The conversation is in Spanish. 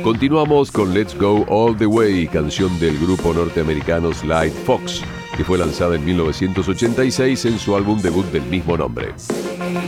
Continuamos con Let's Go All the Way, canción del grupo norteamericano Sly Fox, que fue lanzada en 1986 en su álbum debut del mismo nombre.